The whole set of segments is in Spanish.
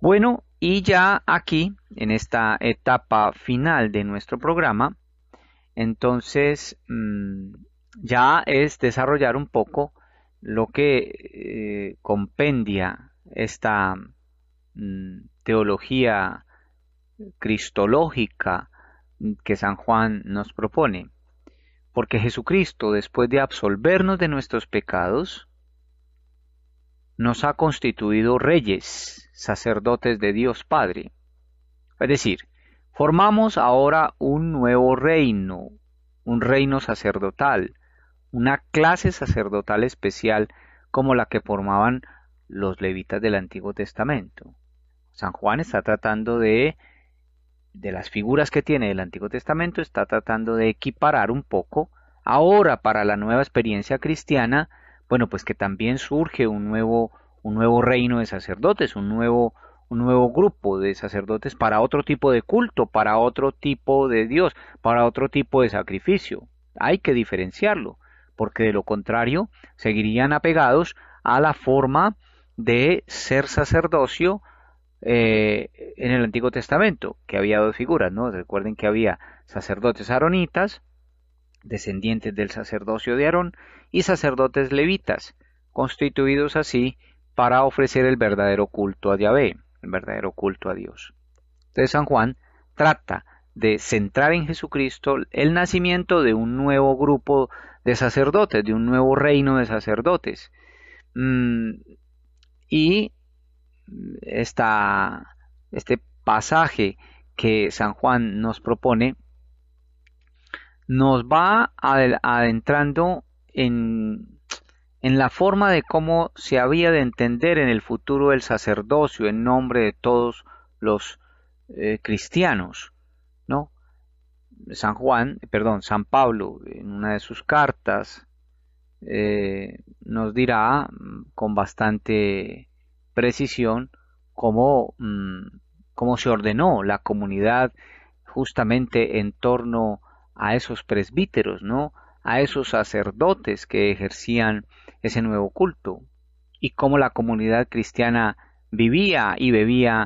Bueno, y ya aquí, en esta etapa final de nuestro programa, entonces ya es desarrollar un poco lo que compendia esta teología cristológica que San Juan nos propone. Porque Jesucristo, después de absolvernos de nuestros pecados, nos ha constituido reyes, sacerdotes de Dios Padre. Es decir, formamos ahora un nuevo reino, un reino sacerdotal, una clase sacerdotal especial como la que formaban los levitas del Antiguo Testamento. San Juan está tratando de las figuras que tiene del Antiguo Testamento, está tratando de equiparar un poco ahora para la nueva experiencia cristiana, bueno, pues que también surge un nuevo reino de sacerdotes, un nuevo grupo de sacerdotes para otro tipo de culto, para otro tipo de Dios, para otro tipo de sacrificio. Hay que diferenciarlo, porque de lo contrario seguirían apegados a la forma de ser sacerdocio en el Antiguo Testamento, que había dos figuras, ¿no? Recuerden que había sacerdotes aaronitas, descendientes del sacerdocio de Aarón, y sacerdotes levitas, constituidos así para ofrecer el verdadero culto a Yahvé, el verdadero culto a Dios. Entonces San Juan trata de centrar en Jesucristo el nacimiento de un nuevo grupo de sacerdotes, de un nuevo reino de sacerdotes. Y esta, este pasaje que San Juan nos propone nos va adentrando en la forma de cómo se había de entender en el futuro el sacerdocio en nombre de todos los cristianos, ¿no? San Pablo, en una de sus cartas, nos dirá con bastante precisión cómo, cómo se ordenó la comunidad justamente en torno a esos presbíteros, ¿no? A esos sacerdotes que ejercían ese nuevo culto y cómo la comunidad cristiana vivía y bebía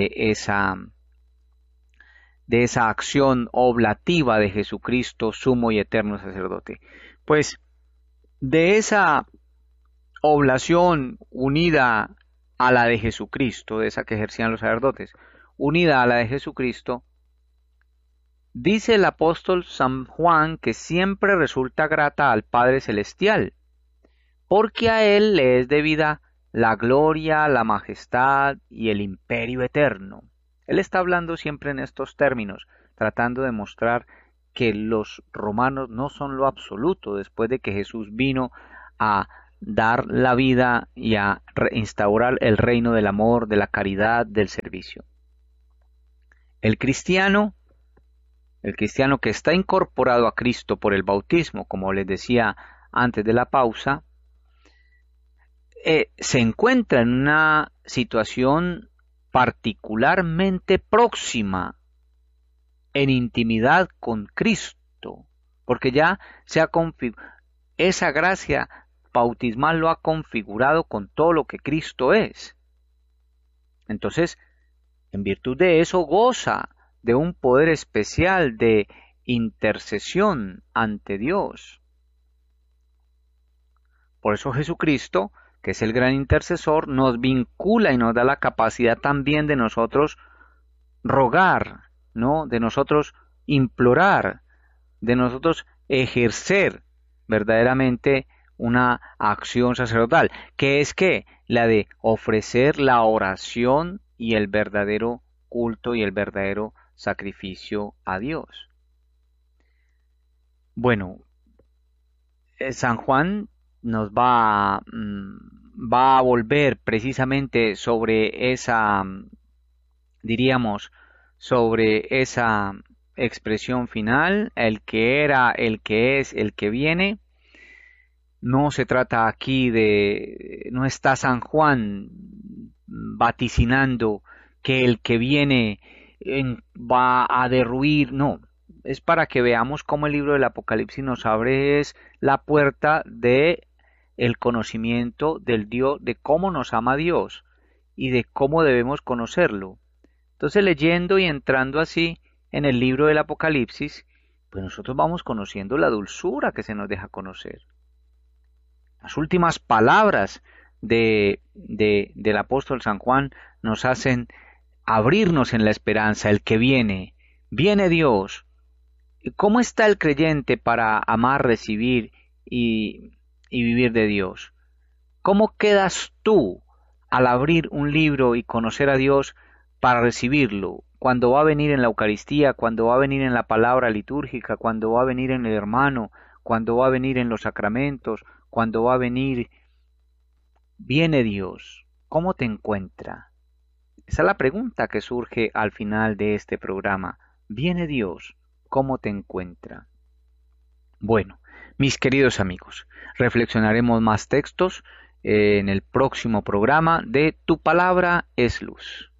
de esa acción oblativa de Jesucristo, sumo y eterno sacerdote. Pues de esa oblación unida a la de Jesucristo, de esa que ejercían los sacerdotes, unida a la de Jesucristo, dice el apóstol San Juan que siempre resulta grata al Padre Celestial, porque a Él le es debida la gloria, la majestad y el imperio eterno. Él está hablando siempre en estos términos, tratando de mostrar que los romanos no son lo absoluto después de que Jesús vino a dar la vida y a instaurar el reino del amor, de la caridad, del servicio. El cristiano que está incorporado a Cristo por el bautismo, como les decía antes de la pausa, se encuentra en una situación particularmente próxima en intimidad con Cristo, porque ya se ha esa gracia bautismal lo ha configurado con todo lo que Cristo es. Entonces, en virtud de eso, goza de un poder especial de intercesión ante Dios. Por eso Jesucristo, que es el gran intercesor, nos vincula y nos da la capacidad también de nosotros rogar, ¿no? De nosotros implorar, de nosotros ejercer verdaderamente una acción sacerdotal, que es que la de ofrecer la oración y el verdadero culto y el verdadero sacrificio a Dios. Bueno, San Juan nos va a volver precisamente sobre esa, diríamos, sobre esa expresión final, el que era, el que es, el que viene. No se trata aquí no está San Juan vaticinando que el que viene va a derruir, no, es para que veamos cómo el libro del Apocalipsis nos abre la puerta de el conocimiento del Dios, de cómo nos ama Dios y de cómo debemos conocerlo. Entonces, leyendo y entrando así en el libro del Apocalipsis, pues nosotros vamos conociendo la dulzura que se nos deja conocer. Las últimas palabras del apóstol San Juan nos hacen abrirnos en la esperanza, el que viene, viene Dios. ¿Cómo está el creyente para amar, recibir y vivir de Dios? ¿Cómo quedas tú al abrir un libro y conocer a Dios para recibirlo? Cuando va a venir en la Eucaristía, cuando va a venir en la palabra litúrgica, cuando va a venir en el hermano, cuando va a venir en los sacramentos, cuando va a venir, viene Dios. ¿Cómo te encuentra? Esa es la pregunta que surge al final de este programa. ¿Viene Dios? ¿Cómo te encuentra? Bueno, mis queridos amigos, reflexionaremos más textos en el próximo programa de Tu palabra es luz.